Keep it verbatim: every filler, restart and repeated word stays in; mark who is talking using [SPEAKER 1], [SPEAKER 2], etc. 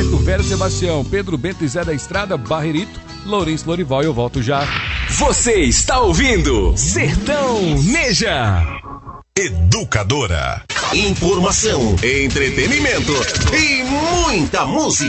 [SPEAKER 1] Certo, Vera Sebastião, Pedro Bento e Zé da Estrada, Barreirito, Lourenço Lorival, eu volto já.
[SPEAKER 2] Você está ouvindo Sertão Neja.
[SPEAKER 3] Educadora. Informação, entretenimento e muita música.